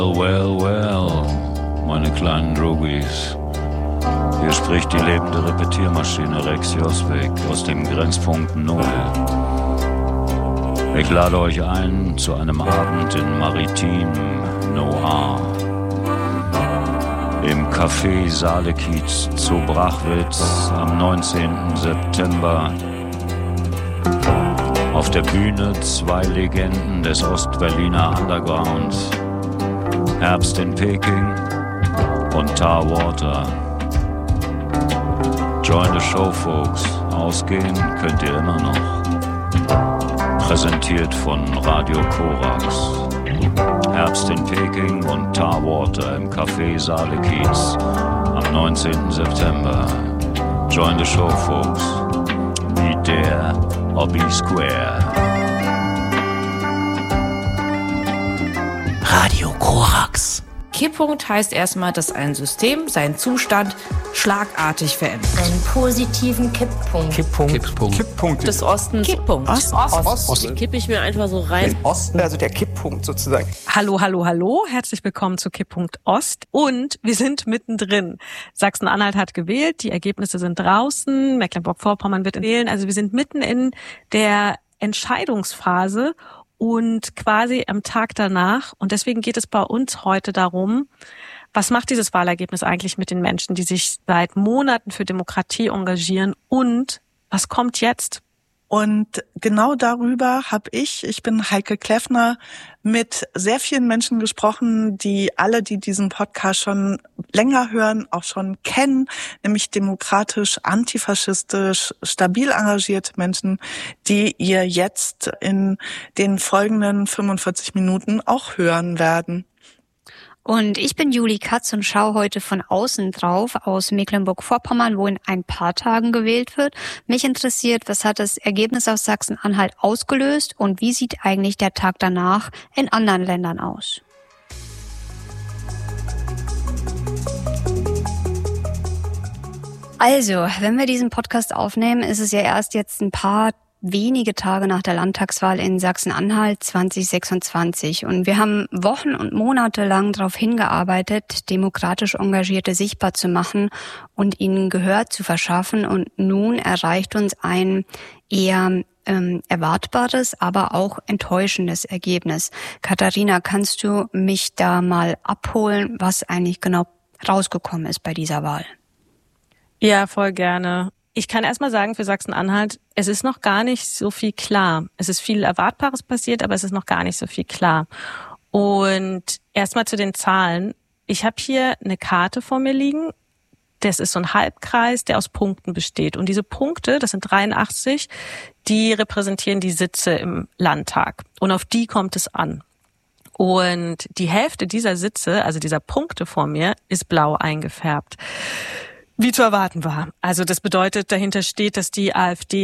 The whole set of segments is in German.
Well, well, meine kleinen Droogies. Hier spricht die lebende Repetiermaschine Rex Joswig aus dem Grenzpunkt Null. Ich lade euch ein zu einem Abend in Maritim Noir. Im Café Saalekiez zu Brachwitz am 19. September. Auf der Bühne zwei Legenden des Ostberliner Underground. Herbst in Peking und Tar Water. Join the show, folks. Ausgehen könnt ihr immer noch. Präsentiert von Radio Korax. Herbst in Peking und Tar Water im Café Saalekiez am 19. September. Join the show, folks. Be there or be square. Radio Korax. Kipppunkt heißt erstmal, dass ein System seinen Zustand schlagartig verändert. Einen positiven Kipppunkt. Kipppunkt des Ostens. Kipppunkt. Ost. Kippe ich mir einfach so rein. Den Osten, also der Kipppunkt sozusagen. Hallo. Herzlich willkommen zu Kipppunkt Ost. Und wir sind mittendrin. Sachsen-Anhalt hat gewählt, die Ergebnisse sind draußen, Mecklenburg-Vorpommern wird wählen. Also wir sind mitten in der Entscheidungsphase und quasi am Tag danach. Und deswegen geht es bei uns heute darum, was macht dieses Wahlergebnis eigentlich mit den Menschen, die sich seit Monaten für Demokratie engagieren, und was kommt jetzt? Und genau darüber habe ich bin Heike Kleffner, mit sehr vielen Menschen gesprochen, die diesen Podcast schon länger hören, auch schon kennen, nämlich demokratisch, antifaschistisch, stabil engagierte Menschen, die ihr jetzt in den folgenden 45 Minuten auch hören werden. Und ich bin Julie Katz und schaue heute von außen drauf, aus Mecklenburg-Vorpommern, wo in ein paar Tagen gewählt wird. Mich interessiert, was hat das Ergebnis aus Sachsen-Anhalt ausgelöst und wie sieht eigentlich der Tag danach in anderen Ländern aus? Also, wenn wir diesen Podcast aufnehmen, ist es ja erst jetzt ein paar wenige Tage nach der Landtagswahl in Sachsen-Anhalt 2026. Und wir haben Wochen und Monate lang darauf hingearbeitet, demokratisch Engagierte sichtbar zu machen und ihnen Gehör zu verschaffen. Und nun erreicht uns ein eher erwartbares, aber auch enttäuschendes Ergebnis. Katharina, kannst du mich da mal abholen, was eigentlich genau rausgekommen ist bei dieser Wahl? Ja, voll gerne. Ich kann erstmal sagen, für Sachsen-Anhalt, es ist noch gar nicht so viel klar. Es ist viel Erwartbares passiert, aber es ist noch gar nicht so viel klar. Und erstmal zu den Zahlen. Ich habe hier eine Karte vor mir liegen. Das ist so ein Halbkreis, der aus Punkten besteht. Und diese Punkte, das sind 83, die repräsentieren die Sitze im Landtag. Und auf die kommt es an. Und die Hälfte dieser Sitze, also dieser Punkte vor mir, ist blau eingefärbt. Wie zu erwarten war. Also das bedeutet, dahinter steht, dass die AfD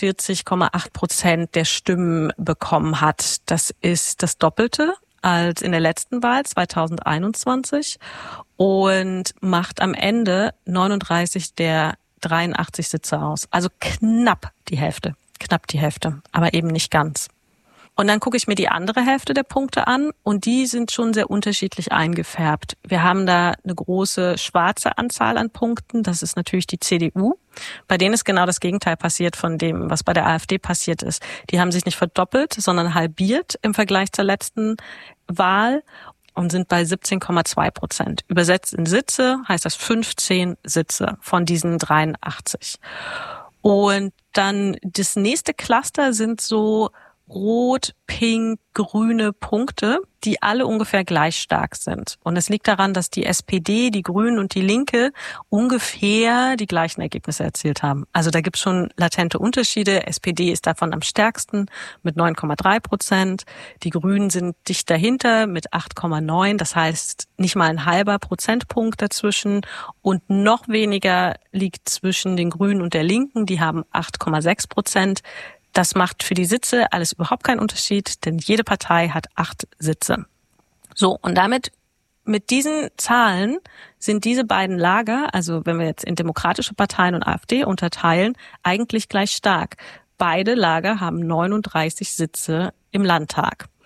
43,8% der Stimmen bekommen hat. Das ist das Doppelte als in der letzten Wahl 2021 und macht am Ende 39 der 83 Sitze aus. Also knapp die Hälfte, aber eben nicht ganz. Und dann gucke ich mir die andere Hälfte der Punkte an und die sind schon sehr unterschiedlich eingefärbt. Wir haben da eine große schwarze Anzahl an Punkten, das ist natürlich die CDU. Bei denen ist genau das Gegenteil passiert von dem, was bei der AfD passiert ist. Die haben sich nicht verdoppelt, sondern halbiert im Vergleich zur letzten Wahl und sind bei 17,2%. Übersetzt in Sitze heißt das 15 Sitze von diesen 83. Und dann das nächste Cluster sind so rot, pink, grüne Punkte, die alle ungefähr gleich stark sind. Und es liegt daran, dass die SPD, die Grünen und die Linke ungefähr die gleichen Ergebnisse erzielt haben. Also da gibt es schon latente Unterschiede. SPD ist davon am stärksten mit 9,3%. Die Grünen sind dicht dahinter mit 8,9%. Das heißt nicht mal ein halber Prozentpunkt dazwischen. Und noch weniger liegt zwischen den Grünen und der Linken. Die haben 8,6%. Das macht für die Sitze alles überhaupt keinen Unterschied, denn jede Partei hat 8 Sitze. So, und damit, mit diesen Zahlen sind diese beiden Lager, also wenn wir jetzt in demokratische Parteien und AfD unterteilen, eigentlich gleich stark. Beide Lager haben 39 Sitze im Landtag.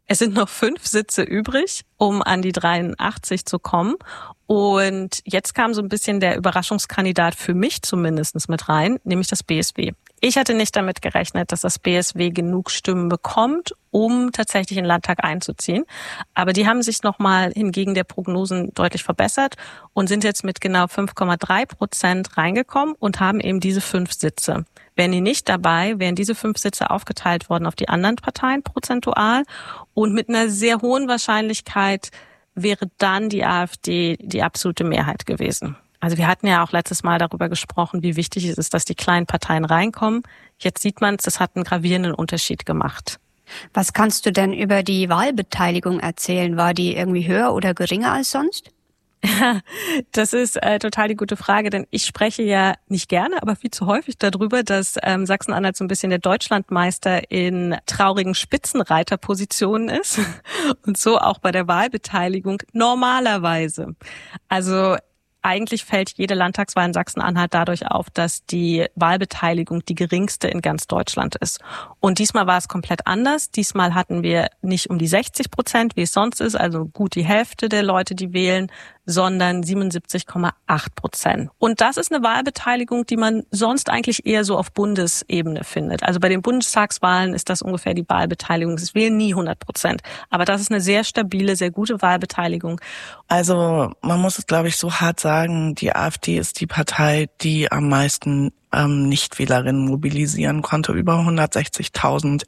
Es sind noch 5 Sitze übrig, um an die 83 zu kommen. Und jetzt kam so ein bisschen der Überraschungskandidat für mich zumindest mit rein, nämlich das BSW. Ich hatte nicht damit gerechnet, dass das BSW genug Stimmen bekommt, um tatsächlich in den Landtag einzuziehen. Aber die haben sich nochmal hingegen der Prognosen deutlich verbessert und sind jetzt mit genau 5,3% reingekommen und haben eben diese 5 Sitze. Wären die nicht dabei, wären diese 5 Sitze aufgeteilt worden auf die anderen Parteien prozentual und mit einer sehr hohen Wahrscheinlichkeit wäre dann die AfD die absolute Mehrheit gewesen. Also wir hatten ja auch letztes Mal darüber gesprochen, wie wichtig es ist, dass die kleinen Parteien reinkommen. Jetzt sieht man es, das hat einen gravierenden Unterschied gemacht. Was kannst du denn über die Wahlbeteiligung erzählen? War die irgendwie höher oder geringer als sonst? Das ist total die gute Frage, denn ich spreche ja nicht gerne, aber viel zu häufig darüber, dass Sachsen-Anhalt so ein bisschen der Deutschlandmeister in traurigen Spitzenreiterpositionen ist und so auch bei der Wahlbeteiligung normalerweise. Also eigentlich fällt jede Landtagswahl in Sachsen-Anhalt dadurch auf, dass die Wahlbeteiligung die geringste in ganz Deutschland ist. Und diesmal war es komplett anders. Diesmal hatten wir nicht um die 60%, wie es sonst ist, also gut die Hälfte der Leute, die wählen, sondern 77,8%. Und das ist eine Wahlbeteiligung, die man sonst eigentlich eher so auf Bundesebene findet. Also bei den Bundestagswahlen ist das ungefähr die Wahlbeteiligung. Es wählen nie 100%. Aber das ist eine sehr stabile, sehr gute Wahlbeteiligung. Also man muss es, glaube ich, so hart sagen, die AfD ist die Partei, die am meisten Nichtwählerinnen mobilisieren konnte. Über 160.000,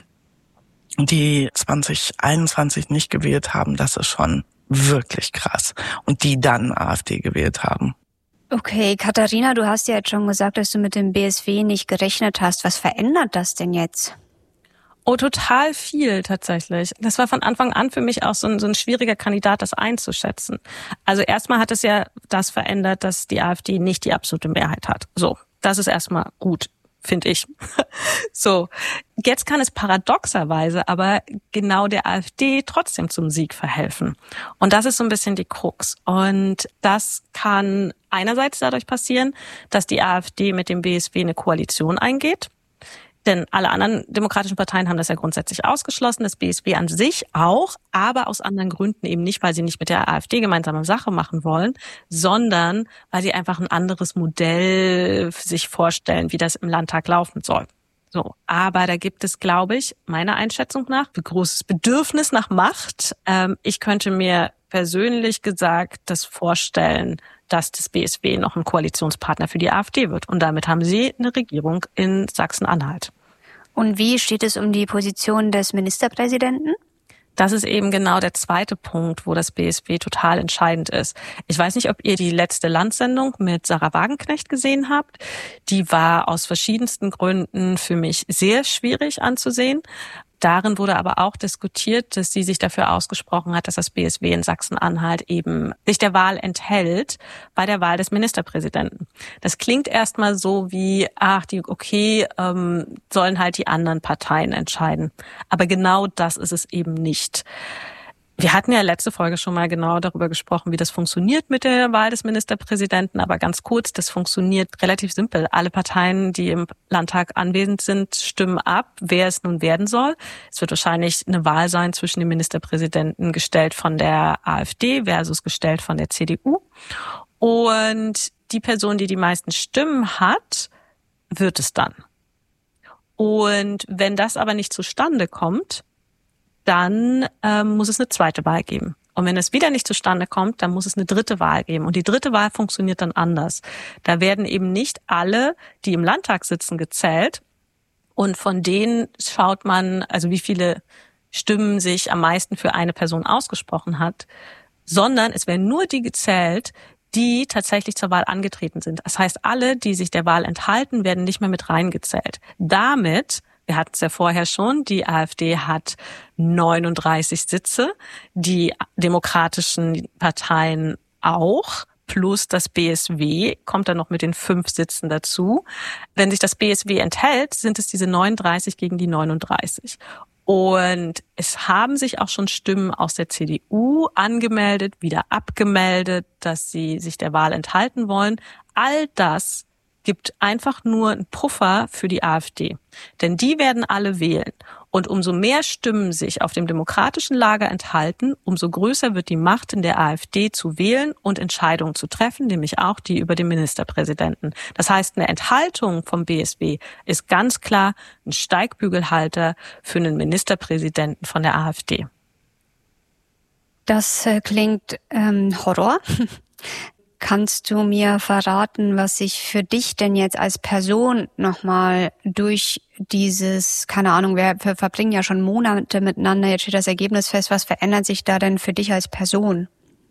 die 2021 nicht gewählt haben. Das ist schon wirklich krass. Und die dann AfD gewählt haben. Okay, Katharina, du hast ja jetzt schon gesagt, dass du mit dem BSW nicht gerechnet hast. Was verändert das denn jetzt? Oh, total viel tatsächlich. Das war von Anfang an für mich auch so ein schwieriger Kandidat, das einzuschätzen. Also erstmal hat es ja das verändert, dass die AfD nicht die absolute Mehrheit hat. So, das ist erstmal gut, finde ich. So, jetzt kann es paradoxerweise aber genau der AfD trotzdem zum Sieg verhelfen. Und das ist so ein bisschen die Krux. Und das kann einerseits dadurch passieren, dass die AfD mit dem BSW eine Koalition eingeht. Denn alle anderen demokratischen Parteien haben das ja grundsätzlich ausgeschlossen, das BSW an sich auch, aber aus anderen Gründen eben nicht, weil sie nicht mit der AfD gemeinsame Sache machen wollen, sondern weil sie einfach ein anderes Modell sich vorstellen, wie das im Landtag laufen soll. So, aber da gibt es, glaube ich, meiner Einschätzung nach, ein großes Bedürfnis nach Macht. Ich könnte mir persönlich gesagt das vorstellen, dass das BSW noch ein Koalitionspartner für die AfD wird. Und damit haben sie eine Regierung in Sachsen-Anhalt. Und wie steht es um die Position des Ministerpräsidenten? Das ist eben genau der zweite Punkt, wo das BSW total entscheidend ist. Ich weiß nicht, ob ihr die letzte Landsendung mit Sarah Wagenknecht gesehen habt. Die war aus verschiedensten Gründen für mich sehr schwierig anzusehen. Darin wurde aber auch diskutiert, dass sie sich dafür ausgesprochen hat, dass das BSW in Sachsen-Anhalt eben sich der Wahl enthält bei der Wahl des Ministerpräsidenten. Das klingt erstmal so wie, sollen halt die anderen Parteien entscheiden. Aber genau das ist es eben nicht. Wir hatten ja letzte Folge schon mal genau darüber gesprochen, wie das funktioniert mit der Wahl des Ministerpräsidenten. Aber ganz kurz, das funktioniert relativ simpel. Alle Parteien, die im Landtag anwesend sind, stimmen ab, wer es nun werden soll. Es wird wahrscheinlich eine Wahl sein zwischen dem Ministerpräsidenten gestellt von der AfD versus gestellt von der CDU. Und die Person, die die meisten Stimmen hat, wird es dann. Und wenn das aber nicht zustande kommt, dann muss es eine zweite Wahl geben. Und wenn es wieder nicht zustande kommt, dann muss es eine dritte Wahl geben. Und die dritte Wahl funktioniert dann anders. Da werden eben nicht alle, die im Landtag sitzen, gezählt. Und von denen schaut man, also wie viele Stimmen sich am meisten für eine Person ausgesprochen hat, sondern es werden nur die gezählt, die tatsächlich zur Wahl angetreten sind. Das heißt, alle, die sich der Wahl enthalten, werden nicht mehr mit reingezählt. Damit, wir hatten es ja vorher schon, die AfD hat 39 Sitze, die demokratischen Parteien auch, plus das BSW kommt dann noch mit den 5 Sitzen dazu. Wenn sich das BSW enthält, sind es diese 39 gegen die 39. Und es haben sich auch schon Stimmen aus der CDU angemeldet, wieder abgemeldet, dass sie sich der Wahl enthalten wollen. All das gibt einfach nur einen Puffer für die AfD. Denn die werden alle wählen. Und umso mehr Stimmen sich auf dem demokratischen Lager enthalten, umso größer wird die Macht in der AfD zu wählen und Entscheidungen zu treffen, nämlich auch die über den Ministerpräsidenten. Das heißt, eine Enthaltung vom BSW ist ganz klar ein Steigbügelhalter für einen Ministerpräsidenten von der AfD. Das klingt Horror. Kannst du mir verraten, was sich für dich denn jetzt als Person nochmal durch dieses, keine Ahnung, wir verbringen ja schon Monate miteinander, jetzt steht das Ergebnis fest, was verändert sich da denn für dich als Person?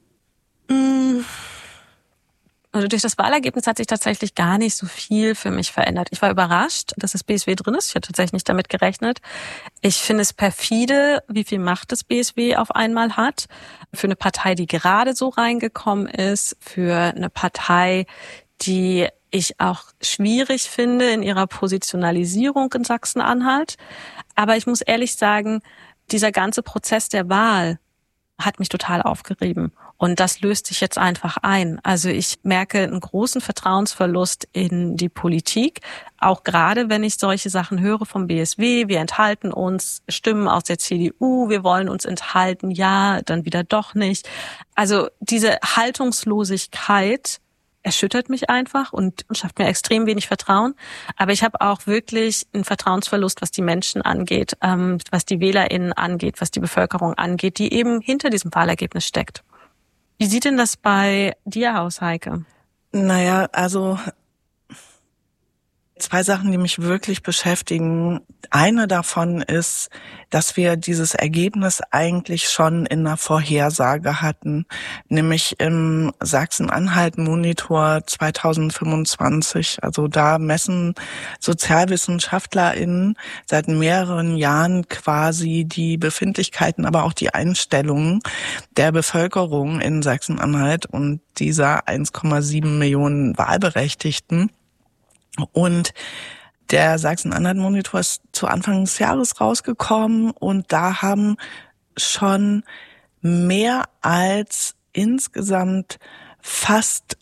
Also durch das Wahlergebnis hat sich tatsächlich gar nicht so viel für mich verändert. Ich war überrascht, dass das BSW drin ist. Ich hatte tatsächlich nicht damit gerechnet. Ich finde es perfide, wie viel Macht das BSW auf einmal hat. Für eine Partei, die gerade so reingekommen ist, für eine Partei, die ich auch schwierig finde in ihrer Positionalisierung in Sachsen-Anhalt. Aber ich muss ehrlich sagen, dieser ganze Prozess der Wahl hat mich total aufgerieben. Und das löst sich jetzt einfach ein. Also ich merke einen großen Vertrauensverlust in die Politik, auch gerade wenn ich solche Sachen höre vom BSW. Wir enthalten uns, Stimmen aus der CDU, wir wollen uns enthalten, ja, dann wieder doch nicht. Also diese Haltungslosigkeit erschüttert mich einfach und schafft mir extrem wenig Vertrauen. Aber ich habe auch wirklich einen Vertrauensverlust, was die Menschen angeht, was die WählerInnen angeht, was die Bevölkerung angeht, die eben hinter diesem Wahlergebnis steckt. Wie sieht denn das bei dir aus, Heike? Naja, also 2 Sachen, die mich wirklich beschäftigen. Eine davon ist, dass wir dieses Ergebnis eigentlich schon in einer Vorhersage hatten, nämlich im Sachsen-Anhalt-Monitor 2025. Also da messen SozialwissenschaftlerInnen seit mehreren Jahren quasi die Befindlichkeiten, aber auch die Einstellungen der Bevölkerung in Sachsen-Anhalt und dieser 1,7 Millionen Wahlberechtigten. Und der Sachsen-Anhalt-Monitor ist zu Anfang des Jahres rausgekommen und da haben schon mehr als insgesamt fast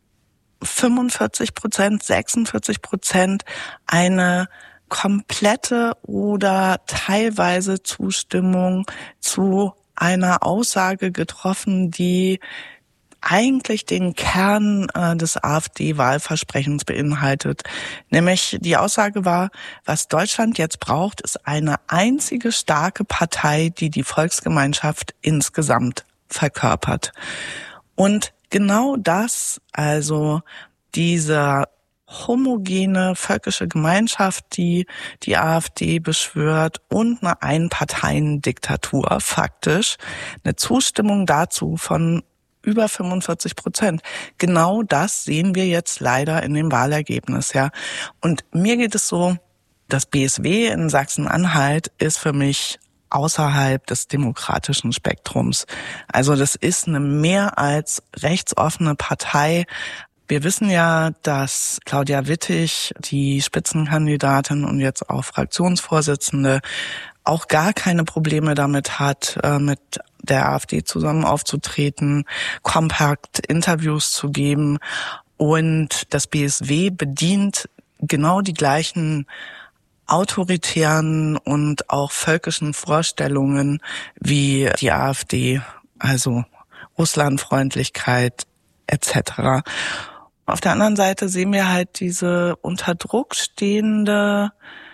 45%, 46% eine komplette oder teilweise Zustimmung zu einer Aussage getroffen, die eigentlich den Kern des AfD-Wahlversprechens beinhaltet. Nämlich die Aussage war, was Deutschland jetzt braucht, ist eine einzige starke Partei, die die Volksgemeinschaft insgesamt verkörpert. Und genau das, also diese homogene völkische Gemeinschaft, die die AfD beschwört und eine Einparteiendiktatur faktisch, eine Zustimmung dazu von über 45%. Genau das sehen wir jetzt leider in dem Wahlergebnis, ja. Und mir geht es so, das BSW in Sachsen-Anhalt ist für mich außerhalb des demokratischen Spektrums. Also das ist eine mehr als rechtsoffene Partei. Wir wissen ja, dass Claudia Wittig, die Spitzenkandidatin und jetzt auch Fraktionsvorsitzende, auch gar keine Probleme damit hat, mit der AfD zusammen aufzutreten, kompakt Interviews zu geben. Und das BSW bedient genau die gleichen autoritären und auch völkischen Vorstellungen wie die AfD, also Russlandfreundlichkeit etc. Auf der anderen Seite sehen wir halt diese unter Druck stehende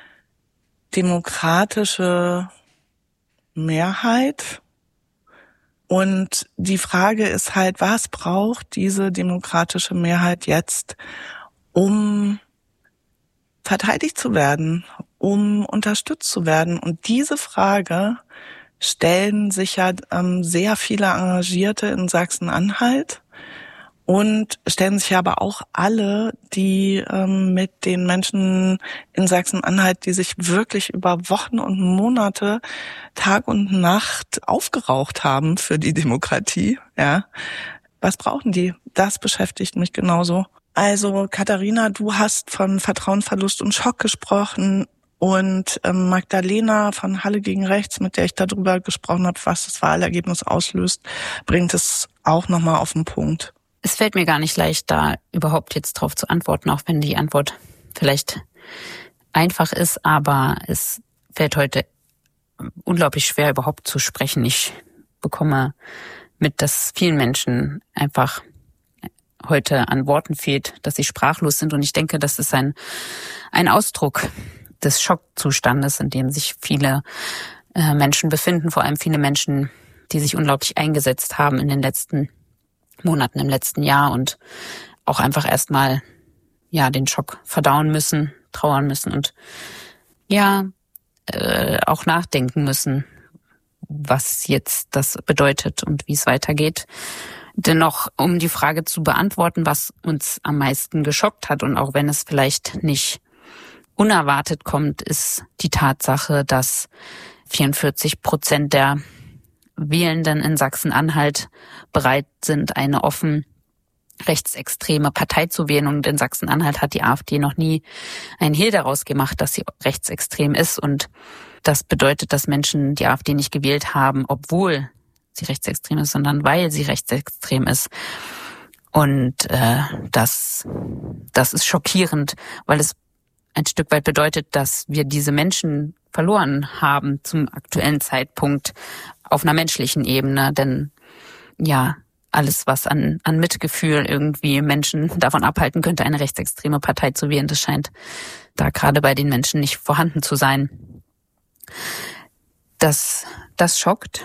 demokratische Mehrheit. Und die Frage ist halt, was braucht diese demokratische Mehrheit jetzt, um verteidigt zu werden, um unterstützt zu werden? Und diese Frage stellen sich ja sehr viele Engagierte in Sachsen-Anhalt und stellen sich aber auch alle, die mit den Menschen in Sachsen-Anhalt, die sich wirklich über Wochen und Monate, Tag und Nacht aufgeraucht haben für die Demokratie, ja. Was brauchen die? Das beschäftigt mich genauso. Also Katharina, du hast von Vertrauensverlust und Schock gesprochen und Magdalena von Halle gegen Rechts, mit der ich darüber gesprochen habe, was das Wahlergebnis auslöst, bringt es auch nochmal auf den Punkt. Es fällt mir gar nicht leicht, da überhaupt jetzt drauf zu antworten, auch wenn die Antwort vielleicht einfach ist, aber es fällt heute unglaublich schwer, überhaupt zu sprechen. Ich bekomme mit, dass vielen Menschen einfach heute an Worten fehlt, dass sie sprachlos sind. Und ich denke, das ist ein Ausdruck des Schockzustandes, in dem sich viele Menschen befinden, vor allem viele Menschen, die sich unglaublich eingesetzt haben in den letzten Monaten, im letzten Jahr und auch einfach erstmal den Schock verdauen müssen, trauern müssen und auch nachdenken müssen, was jetzt das bedeutet und wie es weitergeht. Dennoch, um die Frage zu beantworten, was uns am meisten geschockt hat und auch wenn es vielleicht nicht unerwartet kommt, ist die Tatsache, dass 44% der Wählenden in Sachsen-Anhalt bereit sind, eine offen rechtsextreme Partei zu wählen. Und in Sachsen-Anhalt hat die AfD noch nie einen Hehl daraus gemacht, dass sie rechtsextrem ist. Und das bedeutet, dass Menschen die AfD nicht gewählt haben, obwohl sie rechtsextrem ist, sondern weil sie rechtsextrem ist. Und das ist schockierend, weil es ein Stück weit bedeutet, dass wir diese Menschen verloren haben zum aktuellen Zeitpunkt auf einer menschlichen Ebene. Denn alles, was an Mitgefühl irgendwie Menschen davon abhalten könnte, eine rechtsextreme Partei zu wählen, das scheint da gerade bei den Menschen nicht vorhanden zu sein. Das schockt.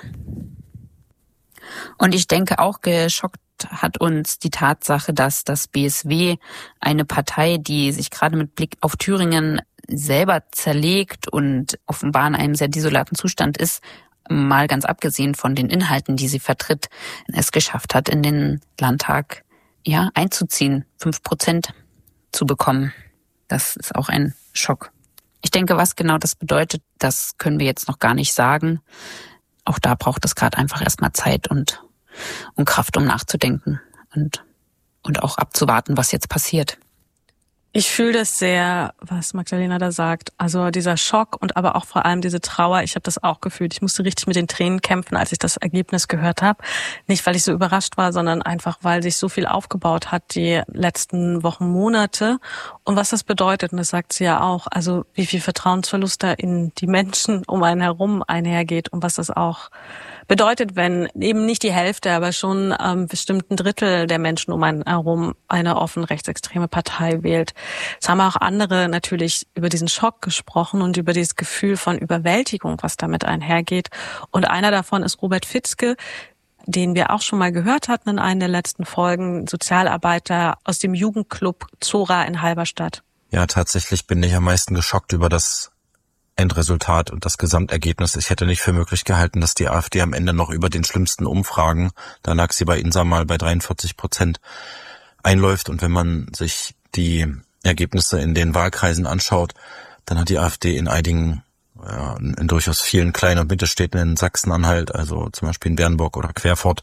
Und ich denke auch geschockt hat uns die Tatsache, dass das BSW, eine Partei, die sich gerade mit Blick auf Thüringen selber zerlegt und offenbar in einem sehr desolaten Zustand ist, mal ganz abgesehen von den Inhalten, die sie vertritt, es geschafft hat, in den Landtag einzuziehen, 5% zu bekommen. Das ist auch ein Schock. Ich denke, was genau das bedeutet, das können wir jetzt noch gar nicht sagen. Auch da braucht es gerade einfach erstmal Zeit und Kraft, um nachzudenken und auch abzuwarten, was jetzt passiert. Ich fühle das sehr, was Magdalena da sagt. Also dieser Schock und aber auch vor allem diese Trauer. Ich habe das auch gefühlt. Ich musste richtig mit den Tränen kämpfen, als ich das Ergebnis gehört habe. Nicht, weil ich so überrascht war, sondern einfach, weil sich so viel aufgebaut hat die letzten Wochen, Monate. Und was das bedeutet, und das sagt sie ja auch, also wie viel Vertrauensverlust da in die Menschen um einen herum einhergeht und was das auch bedeutet, wenn eben nicht die Hälfte, aber schon bestimmt ein Drittel der Menschen um einen herum eine offen rechtsextreme Partei wählt. Es haben auch andere natürlich über diesen Schock gesprochen und über dieses Gefühl von Überwältigung, was damit einhergeht. Und einer davon ist Robert Fitzke, den wir auch schon mal gehört hatten in einer der letzten Folgen, Sozialarbeiter aus dem Jugendclub Zora in Halberstadt. Ja, tatsächlich bin ich am meisten geschockt über das Endresultat und das Gesamtergebnis. Ich hätte nicht für möglich gehalten, dass die AfD am Ende noch über den schlimmsten Umfragen, da lag sie bei INSA mal bei 43%, einläuft. Und wenn man sich die Ergebnisse in den Wahlkreisen anschaut, dann hat die AfD in einigen, in durchaus vielen kleinen und Mittelstädten in Sachsen-Anhalt, also zum Beispiel in Bernburg oder Querfurt,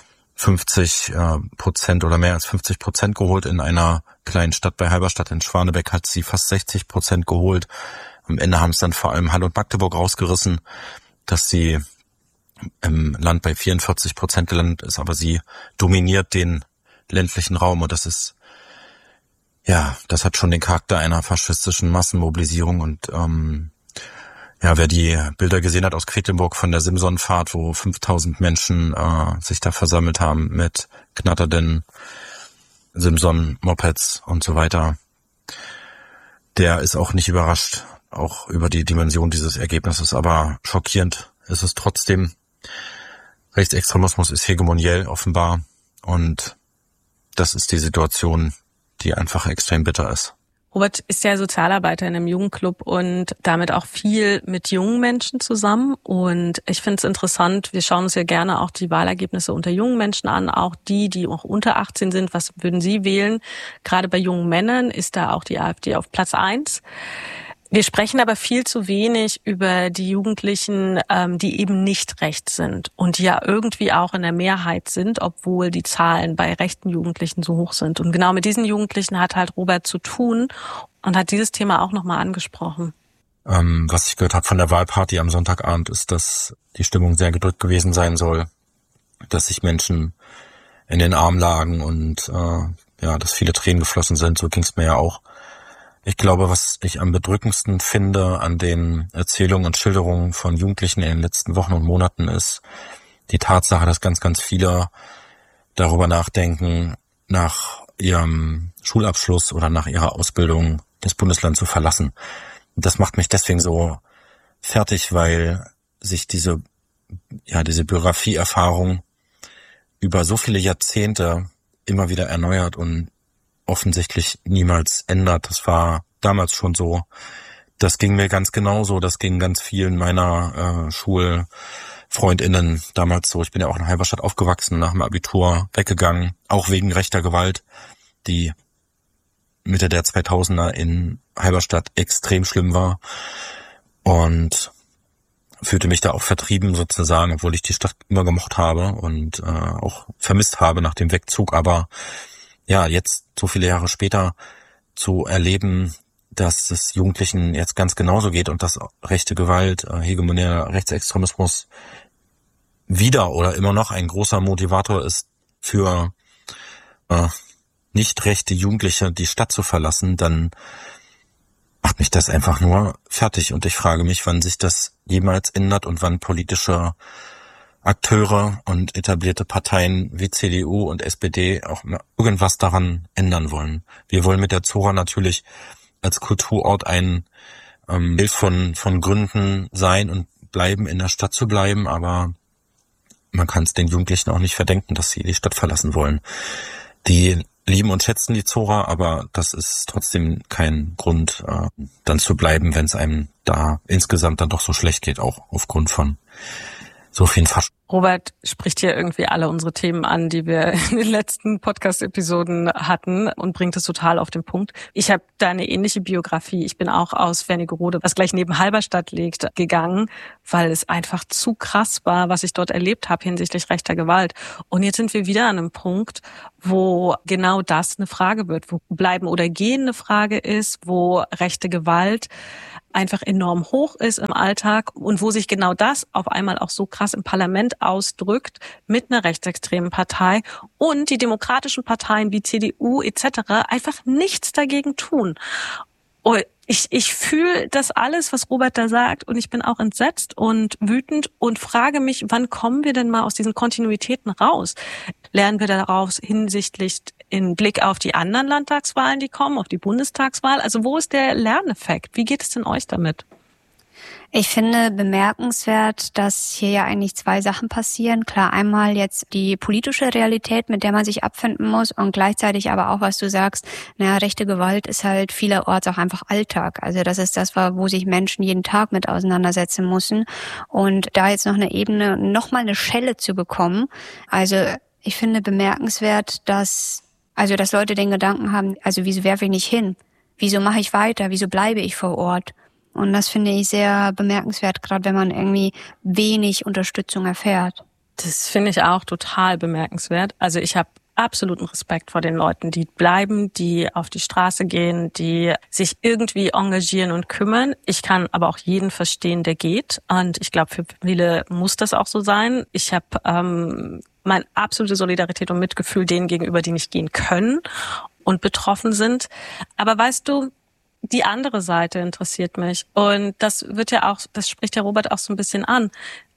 50% oder mehr als 50% geholt. In einer kleinen Stadt bei Halberstadt in Schwanebeck hat sie fast 60% geholt. Am Ende haben es dann vor allem Halle und Magdeburg rausgerissen, dass sie im Land bei 44% gelandet ist, aber sie dominiert den ländlichen Raum und das ist, das hat schon den Charakter einer faschistischen Massenmobilisierung und wer die Bilder gesehen hat aus Quedlinburg von der Simsonfahrt, wo 5000 Menschen sich da versammelt haben mit knatternden Simson-Mopeds und so weiter, der ist auch nicht überrascht, auch über die Dimension dieses Ergebnisses, aber schockierend ist es trotzdem. Rechtsextremismus ist hegemoniell offenbar und das ist die Situation, die einfach extrem bitter ist. Robert ist ja Sozialarbeiter in einem Jugendclub und damit auch viel mit jungen Menschen zusammen. Und ich finde es interessant, wir schauen uns ja gerne auch die Wahlergebnisse unter jungen Menschen an, auch die auch unter 18 sind. Was würden Sie wählen? Gerade bei jungen Männern ist da auch die AfD auf Platz 1. Wir sprechen aber viel zu wenig über die Jugendlichen, die eben nicht rechts sind und die ja irgendwie auch in der Mehrheit sind, obwohl die Zahlen bei rechten Jugendlichen so hoch sind. Und genau mit diesen Jugendlichen hat halt Robert zu tun und hat dieses Thema auch nochmal angesprochen. Was ich gehört habe von der Wahlparty am Sonntagabend ist, dass die Stimmung sehr gedrückt gewesen sein soll, dass sich Menschen in den Armen lagen und dass viele Tränen geflossen sind. So ging es mir ja auch. Ich glaube, was ich am bedrückendsten finde an den Erzählungen und Schilderungen von Jugendlichen in den letzten Wochen und Monaten ist die Tatsache, dass ganz, ganz viele darüber nachdenken, nach ihrem Schulabschluss oder nach ihrer Ausbildung das Bundesland zu verlassen. Und das macht mich deswegen so fertig, weil sich diese Biografieerfahrung über so viele Jahrzehnte immer wieder erneuert und offensichtlich niemals ändert. Das war damals schon so. Das ging mir ganz genauso. Das ging ganz vielen meiner SchulfreundInnen damals so. Ich bin ja auch in Halberstadt aufgewachsen, nach dem Abitur weggegangen, auch wegen rechter Gewalt, die Mitte der 2000er in Halberstadt extrem schlimm war, und fühlte mich da auch vertrieben sozusagen, obwohl ich die Stadt immer gemocht habe und auch vermisst habe nach dem Wegzug. Aber ja, jetzt so viele Jahre später zu erleben, dass es Jugendlichen jetzt ganz genauso geht und dass rechte Gewalt, hegemonärer Rechtsextremismus wieder oder immer noch ein großer Motivator ist für nicht rechte Jugendliche, die Stadt zu verlassen, dann macht mich das einfach nur fertig. Und ich frage mich, wann sich das jemals ändert und wann politische Akteure und etablierte Parteien wie CDU und SPD auch irgendwas daran ändern wollen. Wir wollen mit der Zora natürlich als Kulturort ein Bild von Gründen sein und bleiben, in der Stadt zu bleiben, aber man kann es den Jugendlichen auch nicht verdenken, dass sie die Stadt verlassen wollen. Die lieben und schätzen die Zora, aber das ist trotzdem kein Grund, dann zu bleiben, wenn es einem da insgesamt dann doch so schlecht geht, auch aufgrund von so vielen Robert spricht hier irgendwie alle unsere Themen an, die wir in den letzten Podcast-Episoden hatten, und bringt es total auf den Punkt. Ich habe da eine ähnliche Biografie. Ich bin auch aus Wernigerode, was gleich neben Halberstadt liegt, gegangen, weil es einfach zu krass war, was ich dort erlebt habe hinsichtlich rechter Gewalt. Und jetzt sind wir wieder an einem Punkt, wo genau das eine Frage wird, wo bleiben oder gehen eine Frage ist, wo rechte Gewalt einfach enorm hoch ist im Alltag und wo sich genau das auf einmal auch so krass im Parlament ausdrückt mit einer rechtsextremen Partei und die demokratischen Parteien wie CDU etc. einfach nichts dagegen tun. Und ich fühle das alles, was Robert da sagt, und ich bin auch entsetzt und wütend und frage mich, wann kommen wir denn mal aus diesen Kontinuitäten raus? Lernen wir daraus hinsichtlich in Blick auf die anderen Landtagswahlen, die kommen, auf die Bundestagswahl? Also wo ist der Lerneffekt? Wie geht es denn euch damit? Ich finde bemerkenswert, dass hier ja eigentlich zwei Sachen passieren. Klar, einmal jetzt die politische Realität, mit der man sich abfinden muss, und gleichzeitig aber auch, was du sagst, rechte Gewalt ist halt vielerorts auch einfach Alltag. Also das ist das, wo sich Menschen jeden Tag mit auseinandersetzen müssen. Und da jetzt noch eine Ebene, nochmal eine Schelle zu bekommen. Also ich finde bemerkenswert, dass Leute den Gedanken haben, also wieso werfe ich nicht hin? Wieso mache ich weiter? Wieso bleibe ich vor Ort? Und das finde ich sehr bemerkenswert, gerade wenn man irgendwie wenig Unterstützung erfährt. Das finde ich auch total bemerkenswert. Also ich habe absoluten Respekt vor den Leuten, die bleiben, die auf die Straße gehen, die sich irgendwie engagieren und kümmern. Ich kann aber auch jeden verstehen, der geht. Und ich glaube, für viele muss das auch so sein. Ich habe meine absolute Solidarität und Mitgefühl denen gegenüber, die nicht gehen können und betroffen sind. Aber weißt du, die andere Seite interessiert mich. Und das spricht ja Robert auch so ein bisschen an.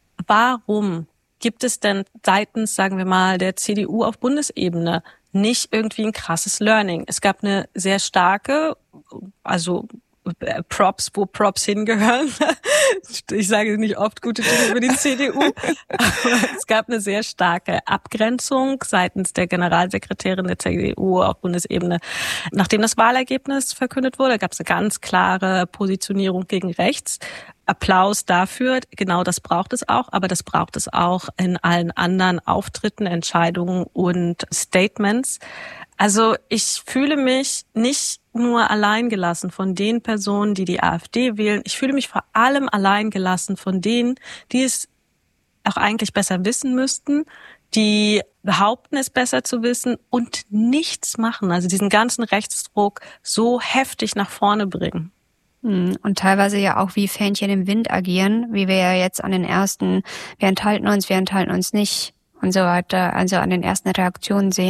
Warum gibt es denn seitens, sagen wir mal, der CDU auf Bundesebene nicht irgendwie ein krasses Learning? Es gab eine sehr starke, also Props, wo Props hingehören. Ich sage nicht oft gute Dinge über die CDU, aber es gab eine sehr starke Abgrenzung seitens der Generalsekretärin der CDU auf Bundesebene. Nachdem das Wahlergebnis verkündet wurde, gab es eine ganz klare Positionierung gegen rechts. Applaus dafür, genau das braucht es auch, aber das braucht es auch in allen anderen Auftritten, Entscheidungen und Statements. Also ich fühle mich nicht nur alleingelassen von den Personen, die die AfD wählen. Ich fühle mich vor allem alleingelassen von denen, die es auch eigentlich besser wissen müssten, die behaupten, es besser zu wissen und nichts machen. Also diesen ganzen Rechtsdruck so heftig nach vorne bringen. Und teilweise ja auch wie Fähnchen im Wind agieren, wie wir ja jetzt an den ersten, wir enthalten uns nicht und so weiter, also an den ersten Reaktionen sehen.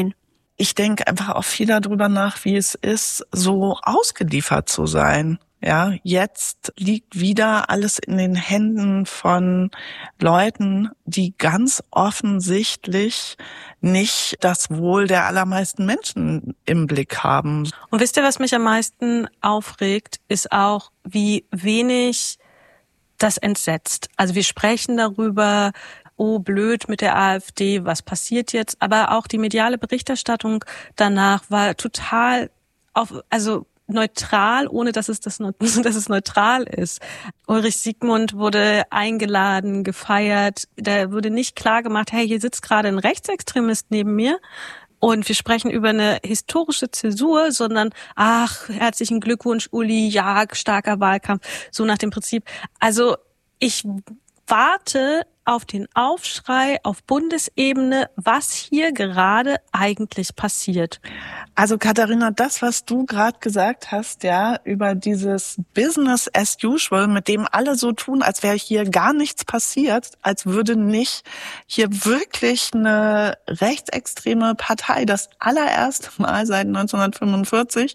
ich denke einfach auch viel darüber nach, wie es ist, so ausgeliefert zu sein. Ja, jetzt liegt wieder alles in den Händen von Leuten, die ganz offensichtlich nicht das Wohl der allermeisten Menschen im Blick haben. Und wisst ihr, was mich am meisten aufregt, ist auch, wie wenig das entsetzt. Also wir sprechen darüber, oh blöd mit der AfD, was passiert jetzt? Aber auch die mediale Berichterstattung danach war total neutral, ohne dass es neutral ist. Ulrich Siegmund wurde eingeladen, gefeiert. Da wurde nicht klar gemacht, hey, hier sitzt gerade ein Rechtsextremist neben mir und wir sprechen über eine historische Zäsur, sondern ach, herzlichen Glückwunsch, Uli, ja, starker Wahlkampf, so nach dem Prinzip. Also ich warte auf den Aufschrei auf Bundesebene, was hier gerade eigentlich passiert. Also Katharina, das, was du gerade gesagt hast, ja, über dieses Business as usual, mit dem alle so tun, als wäre hier gar nichts passiert, als würde nicht hier wirklich eine rechtsextreme Partei das allererste Mal seit 1945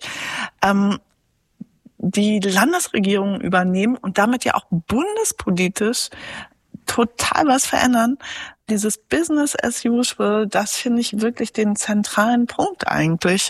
die Landesregierung übernehmen und damit ja auch bundespolitisch total was verändern. Dieses Business as usual, das finde ich wirklich den zentralen Punkt eigentlich.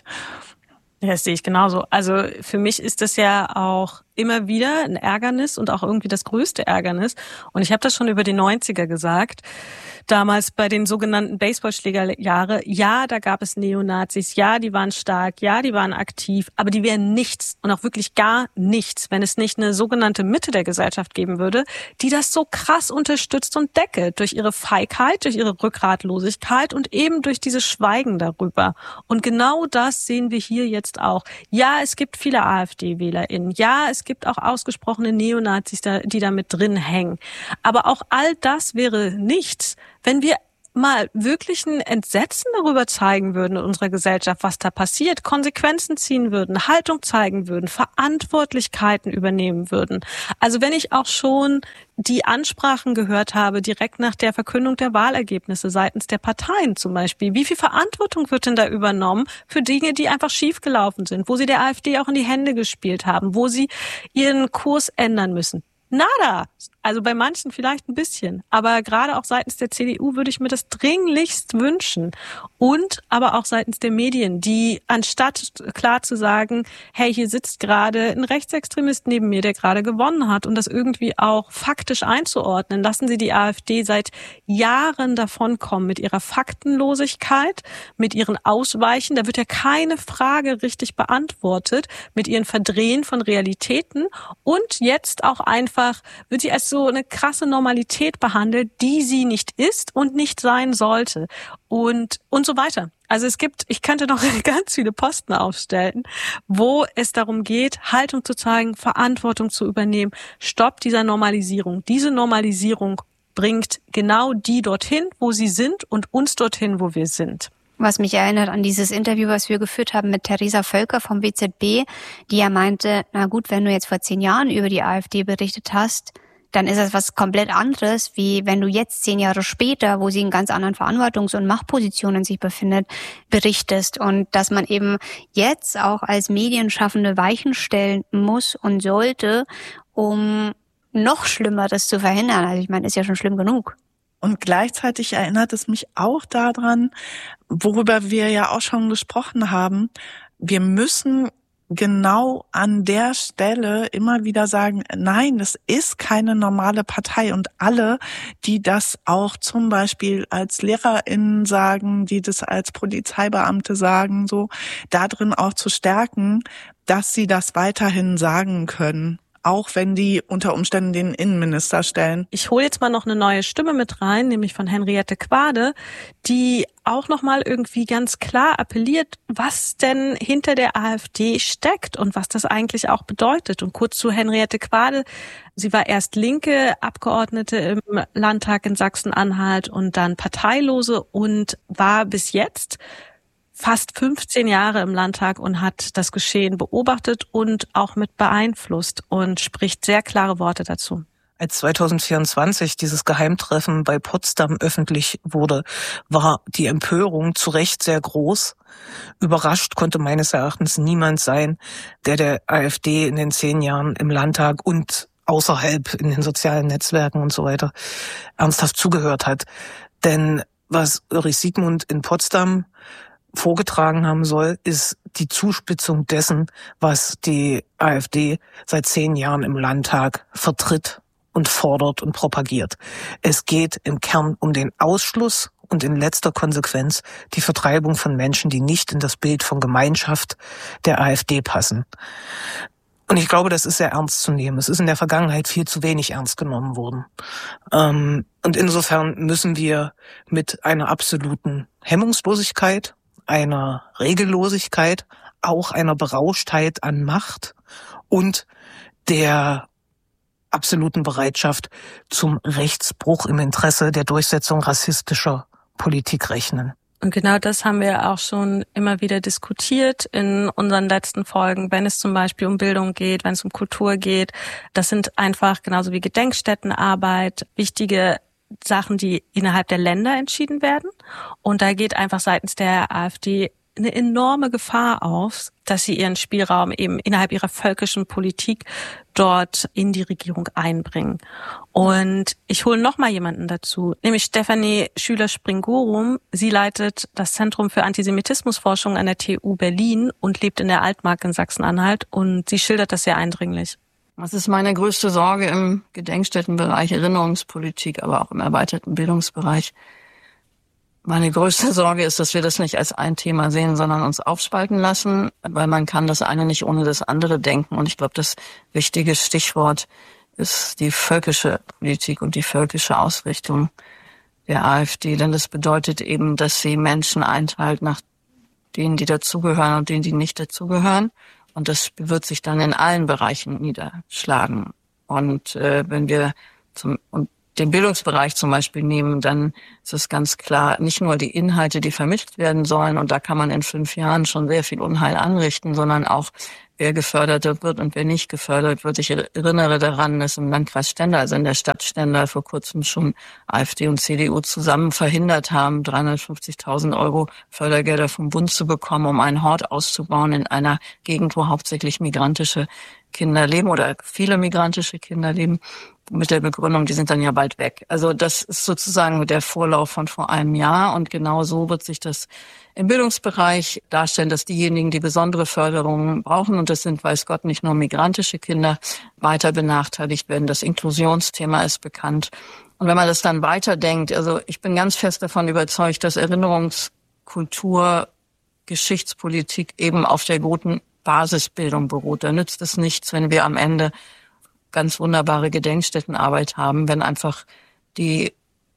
Ja, das sehe ich genauso. Also für mich ist das ja auch immer wieder ein Ärgernis und auch irgendwie das größte Ärgernis. Und ich habe das schon über die 90er gesagt. Damals bei den sogenannten Baseballschlägerjahre, ja, da gab es Neonazis, ja, die waren stark, ja, die waren aktiv, aber die wären nichts und auch wirklich gar nichts, wenn es nicht eine sogenannte Mitte der Gesellschaft geben würde, die das so krass unterstützt und deckelt durch ihre Feigheit, durch ihre Rückgratlosigkeit und eben durch dieses Schweigen darüber. Und genau das sehen wir hier jetzt auch. Ja, es gibt viele AfD-WählerInnen, ja, es gibt auch ausgesprochene Neonazis, die da mit drin hängen. Aber auch all das wäre nichts, wenn wir mal wirklich ein Entsetzen darüber zeigen würden in unserer Gesellschaft, was da passiert, Konsequenzen ziehen würden, Haltung zeigen würden, Verantwortlichkeiten übernehmen würden. Also wenn ich auch schon die Ansprachen gehört habe, direkt nach der Verkündung der Wahlergebnisse seitens der Parteien zum Beispiel, wie viel Verantwortung wird denn da übernommen für Dinge, die einfach schiefgelaufen sind, wo sie der AfD auch in die Hände gespielt haben, wo sie ihren Kurs ändern müssen? Nada. Also bei manchen vielleicht ein bisschen. Aber gerade auch seitens der CDU würde ich mir das dringlichst wünschen. Und aber auch seitens der Medien, die anstatt klar zu sagen, hey, hier sitzt gerade ein Rechtsextremist neben mir, der gerade gewonnen hat und das irgendwie auch faktisch einzuordnen, lassen sie die AfD seit Jahren davonkommen mit ihrer Faktenlosigkeit, mit ihren Ausweichen. Da wird ja keine Frage richtig beantwortet, mit ihren Verdrehen von Realitäten. Und jetzt auch einfach wird sie als so eine krasse Normalität behandelt, die sie nicht ist und nicht sein sollte. Und so weiter. Also ich könnte noch ganz viele Posten aufstellen, wo es darum geht, Haltung zu zeigen, Verantwortung zu übernehmen. Stopp dieser Normalisierung. Diese Normalisierung bringt genau die dorthin, wo sie sind und uns dorthin, wo wir sind. Was mich erinnert an dieses Interview, was wir geführt haben mit Theresa Völker vom WZB, die ja meinte, na gut, wenn du jetzt vor 10 Jahren über die AfD berichtet hast, dann ist das was komplett anderes, wie wenn du jetzt 10 Jahre später, wo sie in ganz anderen Verantwortungs- und Machtpositionen sich befindet, berichtest. Und dass man eben jetzt auch als Medienschaffende Weichen stellen muss und sollte, um noch Schlimmeres zu verhindern. Also ich meine, ist ja schon schlimm genug. Und gleichzeitig erinnert es mich auch daran, worüber wir ja auch schon gesprochen haben. Wir müssen genau an der Stelle immer wieder sagen, nein, das ist keine normale Partei. Und alle, die das auch zum Beispiel als LehrerInnen sagen, die das als Polizeibeamte sagen, so da drin auch zu stärken, dass sie das weiterhin sagen können. Auch wenn die unter Umständen den Innenminister stellen. Ich hole jetzt mal noch eine neue Stimme mit rein, nämlich von Henriette Quade, die auch nochmal irgendwie ganz klar appelliert, was denn hinter der AfD steckt und was das eigentlich auch bedeutet. Und kurz zu Henriette Quade. Sie war erst linke Abgeordnete im Landtag in Sachsen-Anhalt und dann Parteilose und war bis jetzt fast 15 Jahre im Landtag und hat das Geschehen beobachtet und auch mit beeinflusst und spricht sehr klare Worte dazu. Als 2024 dieses Geheimtreffen bei Potsdam öffentlich wurde, war die Empörung zu Recht sehr groß. Überrascht konnte meines Erachtens niemand sein, der AfD in den 10 Jahren im Landtag und außerhalb in den sozialen Netzwerken und so weiter ernsthaft zugehört hat. Denn was Ulrich Siegmund in Potsdam vorgetragen haben soll, ist die Zuspitzung dessen, was die AfD seit 10 Jahren im Landtag vertritt und fordert und propagiert. Es geht im Kern um den Ausschluss und in letzter Konsequenz die Vertreibung von Menschen, die nicht in das Bild von Gemeinschaft der AfD passen. Und ich glaube, das ist sehr ernst zu nehmen. Es ist in der Vergangenheit viel zu wenig ernst genommen worden. Und insofern müssen wir mit einer absoluten Hemmungslosigkeit, einer Regellosigkeit, auch einer Berauschtheit an Macht und der absoluten Bereitschaft zum Rechtsbruch im Interesse der Durchsetzung rassistischer Politik rechnen. Und genau das haben wir auch schon immer wieder diskutiert in unseren letzten Folgen, wenn es zum Beispiel um Bildung geht, wenn es um Kultur geht. Das sind einfach genauso wie Gedenkstättenarbeit wichtige Sachen, die innerhalb der Länder entschieden werden. Und da geht einfach seitens der AfD eine enorme Gefahr auf, dass sie ihren Spielraum eben innerhalb ihrer völkischen Politik dort in die Regierung einbringen. Und ich hole noch mal jemanden dazu, nämlich Stefanie Schüler-Springorum. Sie leitet das Zentrum für Antisemitismusforschung an der TU Berlin und lebt in der Altmark in Sachsen-Anhalt. Und sie schildert das sehr eindringlich. Das ist meine größte Sorge im Gedenkstättenbereich, Erinnerungspolitik, aber auch im erweiterten Bildungsbereich. Meine größte Sorge ist, dass wir das nicht als ein Thema sehen, sondern uns aufspalten lassen, weil man kann das eine nicht ohne das andere denken. Und ich glaube, das wichtige Stichwort ist die völkische Politik und die völkische Ausrichtung der AfD. Denn das bedeutet eben, dass sie Menschen einteilt nach denen, die dazugehören und denen, die nicht dazugehören. Und das wird sich dann in allen Bereichen niederschlagen. Und wenn wir den Bildungsbereich zum Beispiel nehmen, dann ist es ganz klar, nicht nur die Inhalte, die vermittelt werden sollen, und da kann man in 5 Jahren schon sehr viel Unheil anrichten, sondern auch, wer gefördert wird und wer nicht gefördert wird. Ich erinnere daran, dass im Landkreis Stendal, also in der Stadt Stendal, vor kurzem schon AfD und CDU zusammen verhindert haben, 350.000 € Fördergelder vom Bund zu bekommen, um einen Hort auszubauen in einer Gegend, wo hauptsächlich migrantische Kinder leben oder viele migrantische Kinder leben, mit der Begründung, die sind dann ja bald weg. Also das ist sozusagen der Vorlauf von vor einem Jahr, und genau so wird sich das im Bildungsbereich darstellen, dass diejenigen, die besondere Förderungen brauchen, und das sind, weiß Gott, nicht nur migrantische Kinder, weiter benachteiligt werden. Das Inklusionsthema ist bekannt. Und wenn man das dann weiterdenkt, also ich bin ganz fest davon überzeugt, dass Erinnerungskultur, Geschichtspolitik eben auf der guten Basisbildung beruht. Da nützt es nichts, wenn wir am Ende ganz wunderbare Gedenkstättenarbeit haben, wenn einfach die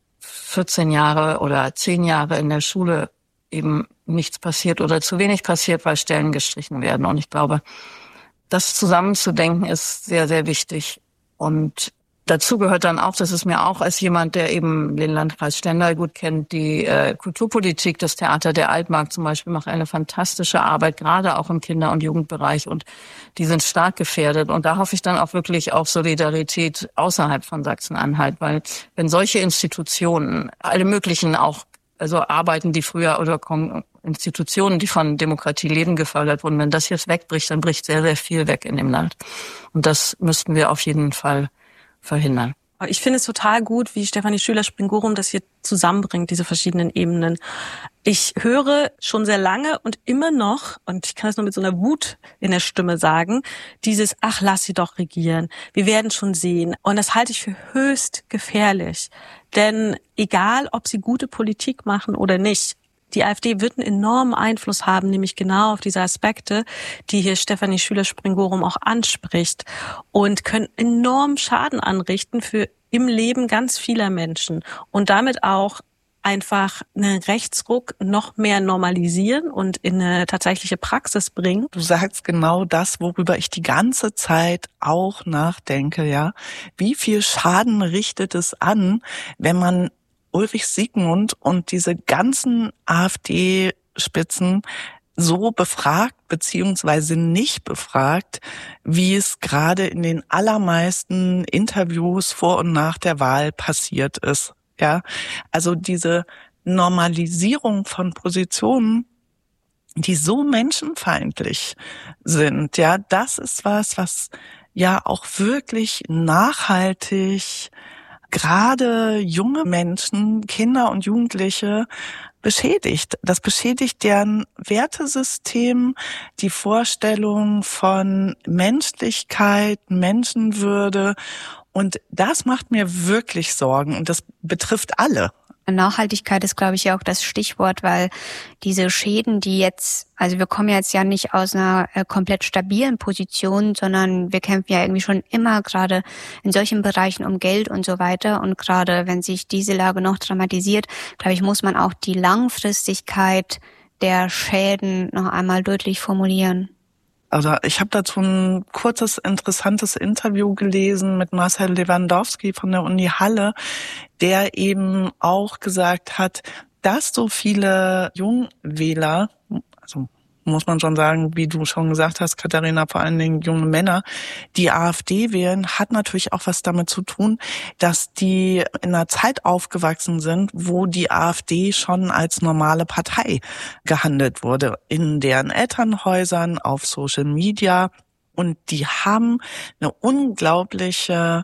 14 Jahre oder 10 Jahre in der Schule eben nichts passiert oder zu wenig passiert, weil Stellen gestrichen werden. Und ich glaube, das zusammenzudenken ist sehr, sehr wichtig. Und dazu gehört dann auch, das ist mir auch als jemand, der eben den Landkreis Stendal gut kennt, die Kulturpolitik, das Theater der Altmark zum Beispiel macht eine fantastische Arbeit, gerade auch im Kinder- und Jugendbereich, und die sind stark gefährdet. Und da hoffe ich dann auch wirklich auf Solidarität außerhalb von Sachsen-Anhalt, weil wenn solche Institutionen, alle möglichen auch, also Arbeiten, die früher oder Institutionen, die von Demokratie leben, gefördert wurden, wenn das jetzt wegbricht, dann bricht sehr, sehr viel weg in dem Land. Und das müssten wir auf jeden Fall verhindern. Ich finde es total gut, wie Stefanie Schüler-Springorum das hier zusammenbringt, diese verschiedenen Ebenen. Ich höre schon sehr lange und immer noch, und ich kann es nur mit so einer Wut in der Stimme sagen, dieses, ach, lass sie doch regieren. Wir werden schon sehen. Und das halte ich für höchst gefährlich. Denn egal, ob sie gute Politik machen oder nicht, die AfD wird einen enormen Einfluss haben, nämlich genau auf diese Aspekte, die hier Stefanie Schüler-Springorum auch anspricht, und können enorm Schaden anrichten für im Leben ganz vieler Menschen und damit auch einfach einen Rechtsruck noch mehr normalisieren und in eine tatsächliche Praxis bringen. Du sagst genau das, worüber ich die ganze Zeit auch nachdenke, ja. Wie viel Schaden richtet es an, wenn man Ulrich Siegmund und diese ganzen AfD-Spitzen so befragt beziehungsweise nicht befragt, wie es gerade in den allermeisten Interviews vor und nach der Wahl passiert ist. Ja, also diese Normalisierung von Positionen, die so menschenfeindlich sind, ja, das ist was ja auch wirklich nachhaltig gerade junge Menschen, Kinder und Jugendliche beschädigt. Das beschädigt deren Wertesystem, die Vorstellung von Menschlichkeit, Menschenwürde. Und das macht mir wirklich Sorgen und das betrifft alle. Nachhaltigkeit ist, glaube ich, ja auch das Stichwort, weil diese Schäden, die jetzt, also wir kommen jetzt ja nicht aus einer komplett stabilen Position, sondern wir kämpfen ja irgendwie schon immer gerade in solchen Bereichen um Geld und so weiter. Und gerade wenn sich diese Lage noch dramatisiert, glaube ich, muss man auch die Langfristigkeit der Schäden noch einmal deutlich formulieren. Also ich habe dazu ein kurzes, interessantes Interview gelesen mit Marcel Lewandowski von der Uni Halle, der eben auch gesagt hat, dass so viele Jungwähler, also muss man schon sagen, wie du schon gesagt hast, Katharina, vor allen Dingen junge Männer, die AfD wählen, hat natürlich auch was damit zu tun, dass die in einer Zeit aufgewachsen sind, wo die AfD schon als normale Partei gehandelt wurde, in deren Elternhäusern, auf Social Media. Und die haben eine unglaubliche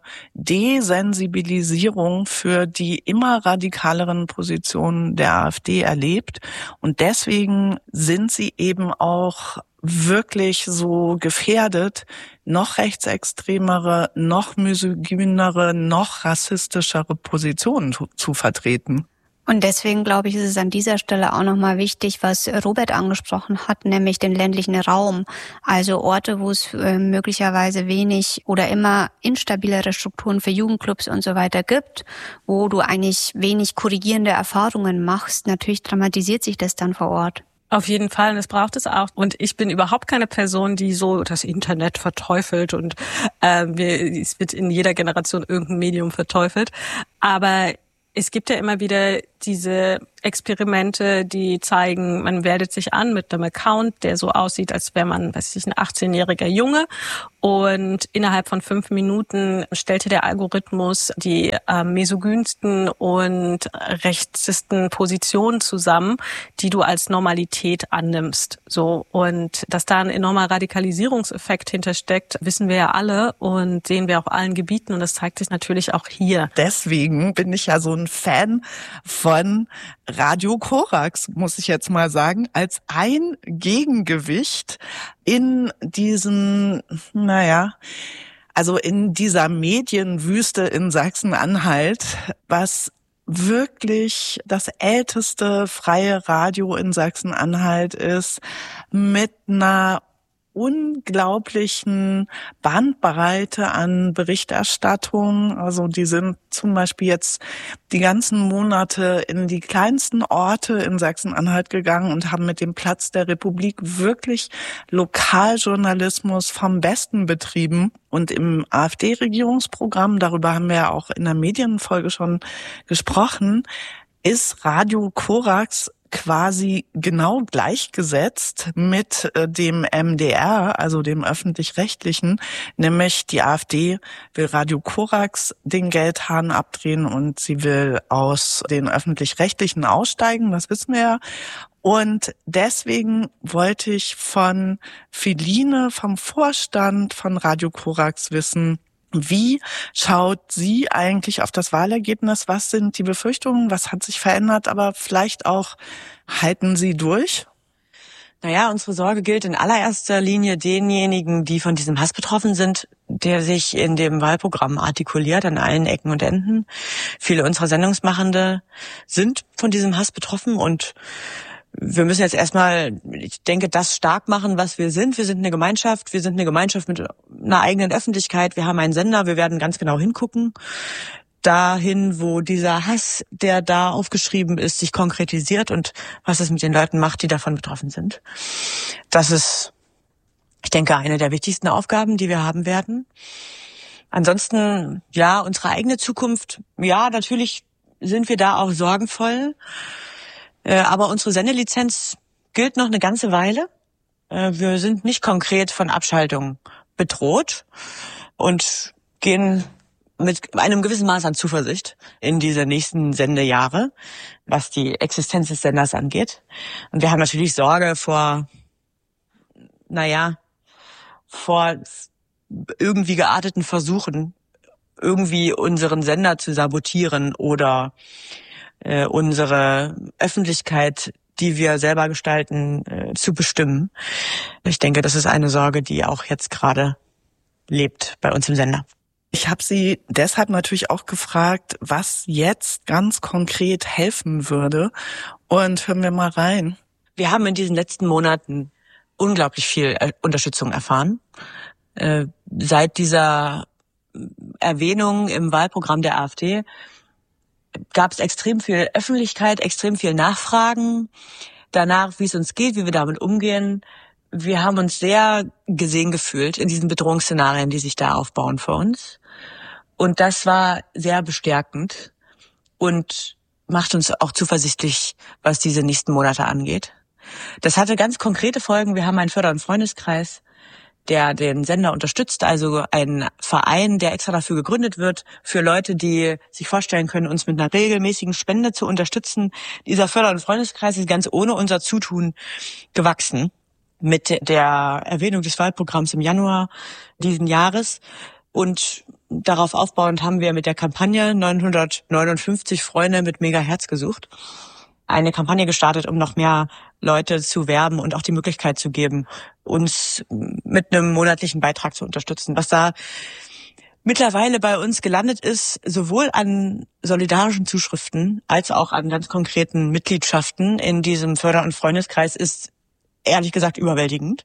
Desensibilisierung für die immer radikaleren Positionen der AfD erlebt. Und deswegen sind sie eben auch wirklich so gefährdet, noch rechtsextremere, noch misogynere, noch rassistischere Positionen zu vertreten. Und deswegen, glaube ich, ist es an dieser Stelle auch nochmal wichtig, was Robert angesprochen hat, nämlich den ländlichen Raum. Also Orte, wo es möglicherweise wenig oder immer instabilere Strukturen für Jugendclubs und so weiter gibt, wo du eigentlich wenig korrigierende Erfahrungen machst. Natürlich dramatisiert sich das dann vor Ort. Auf jeden Fall, und das braucht es auch. Und ich bin überhaupt keine Person, die so das Internet verteufelt und es wird in jeder Generation irgendein Medium verteufelt. Aber es gibt ja immer wieder diese Experimente, die zeigen, man meldet sich an mit einem Account, der so aussieht, als wäre man, weiß ich, ein 18-jähriger Junge. Und innerhalb von 5 Minuten stellte der Algorithmus die misogynsten und rechtesten Positionen zusammen, die du als Normalität annimmst. So, und dass da ein enormer Radikalisierungseffekt hintersteckt, wissen wir ja alle und sehen wir auf allen Gebieten. Und das zeigt sich natürlich auch hier. Deswegen bin ich ja so ein Fan von Radio Korax, muss ich jetzt mal sagen, als ein Gegengewicht in diesen, also in dieser Medienwüste in Sachsen-Anhalt, was wirklich das älteste freie Radio in Sachsen-Anhalt ist, mit einer unglaublichen Bandbreite an Berichterstattung. Also die sind zum Beispiel jetzt die ganzen Monate in die kleinsten Orte in Sachsen-Anhalt gegangen und haben mit dem Platz der Republik wirklich Lokaljournalismus vom Besten betrieben. Und im AfD-Regierungsprogramm, darüber haben wir ja auch in der Medienfolge schon gesprochen, ist Radio Korax quasi genau gleichgesetzt mit dem MDR, also dem Öffentlich-Rechtlichen, nämlich die AfD will Radio Korax den Geldhahn abdrehen und sie will aus den Öffentlich-Rechtlichen aussteigen, das wissen wir ja. Und deswegen wollte ich von Feline, vom Vorstand von Radio Korax wissen, wie schaut sie eigentlich auf das Wahlergebnis? Was sind die Befürchtungen? Was hat sich verändert? Aber vielleicht auch, halten Sie durch? Naja, unsere Sorge gilt in allererster Linie denjenigen, die von diesem Hass betroffen sind, der sich in dem Wahlprogramm artikuliert an allen Ecken und Enden. Viele unserer Sendungsmachende sind von diesem Hass betroffen und wir müssen jetzt erstmal, ich denke, das stark machen, was wir sind. Wir sind eine Gemeinschaft. Wir sind eine Gemeinschaft mit einer eigenen Öffentlichkeit. Wir haben einen Sender. Wir werden ganz genau hingucken. Dahin, wo dieser Hass, der da aufgeschrieben ist, sich konkretisiert und was es mit den Leuten macht, die davon betroffen sind. Das ist, ich denke, eine der wichtigsten Aufgaben, die wir haben werden. Ansonsten, ja, unsere eigene Zukunft, ja, natürlich sind wir da auch sorgenvoll. Aber unsere Sendelizenz, gilt noch eine ganze Weile. Wir sind nicht konkret von Abschaltung bedroht und gehen mit einem gewissen Maß an Zuversicht in diese nächsten Sendejahre, was die Existenz des Senders angeht. Und wir haben natürlich Sorge vor irgendwie gearteten Versuchen, irgendwie unseren Sender zu sabotieren oder unsere Öffentlichkeit, die wir selber gestalten, zu bestimmen. Ich denke, das ist eine Sorge, die auch jetzt gerade lebt bei uns im Sender. Ich habe Sie deshalb natürlich auch gefragt, was jetzt ganz konkret helfen würde. Und hören wir mal rein. Wir haben in diesen letzten Monaten unglaublich viel Unterstützung erfahren. Seit dieser Erwähnung im Wahlprogramm der AfD gab es extrem viel Öffentlichkeit, extrem viel Nachfragen danach, wie es uns geht, wie wir damit umgehen. Wir haben uns sehr gesehen gefühlt in diesen Bedrohungsszenarien, die sich da aufbauen für uns. Und das war sehr bestärkend und macht uns auch zuversichtlich, was diese nächsten Monate angeht. Das hatte ganz konkrete Folgen. Wir haben einen Förder- und Freundeskreis, der den Sender unterstützt, also ein Verein, der extra dafür gegründet wird, für Leute, die sich vorstellen können, uns mit einer regelmäßigen Spende zu unterstützen. Dieser Förder- und Freundeskreis ist ganz ohne unser Zutun gewachsen mit der Erwähnung des Wahlprogramms im Januar diesen Jahres. Und darauf aufbauend haben wir mit der Kampagne 959 Freunde mit Mega Herz gesucht eine Kampagne gestartet, um noch mehr Leute zu werben und auch die Möglichkeit zu geben, uns mit einem monatlichen Beitrag zu unterstützen. Was da mittlerweile bei uns gelandet ist, sowohl an solidarischen Zuschriften als auch an ganz konkreten Mitgliedschaften in diesem Förder- und Freundeskreis, ist ehrlich gesagt überwältigend.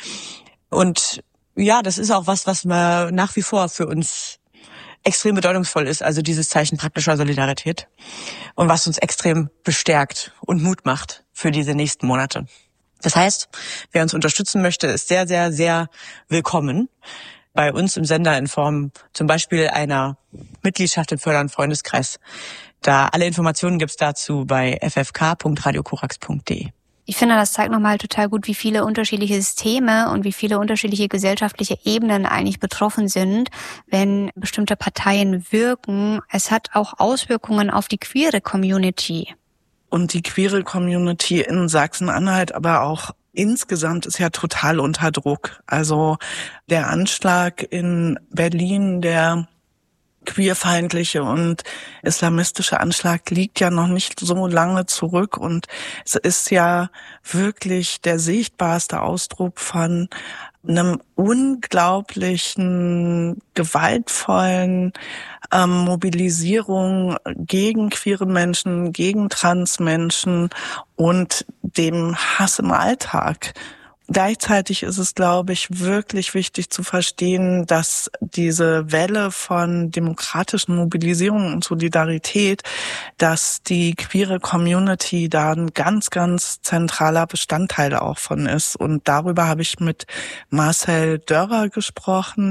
Und ja, das ist auch was nach wie vor für uns extrem bedeutungsvoll ist, also dieses Zeichen praktischer Solidarität, und was uns extrem bestärkt und Mut macht für diese nächsten Monate. Das heißt, wer uns unterstützen möchte, ist sehr, sehr, sehr willkommen bei uns im Sender in Form zum Beispiel einer Mitgliedschaft im Förder- und Freundeskreis. Da alle Informationen gibt's dazu bei ffk.radiokorax.de. Ich finde, das zeigt nochmal total gut, wie viele unterschiedliche Systeme und wie viele unterschiedliche gesellschaftliche Ebenen eigentlich betroffen sind, wenn bestimmte Parteien wirken. Es hat auch Auswirkungen auf die queere Community. Und die queere Community in Sachsen-Anhalt, aber auch insgesamt, ist ja total unter Druck. Also der Anschlag in Berlin, der queerfeindliche und islamistische Anschlag, liegt ja noch nicht so lange zurück, und es ist ja wirklich der sichtbarste Ausdruck von einem unglaublichen, gewaltvollen Mobilisierung gegen queere Menschen, gegen Transmenschen und dem Hass im Alltag. Gleichzeitig ist es, glaube ich, wirklich wichtig zu verstehen, dass diese Welle von demokratischen Mobilisierung und Solidarität, dass die queere Community da ein ganz, ganz zentraler Bestandteil auch von ist. Und darüber habe ich mit Marcel Dörrer gesprochen,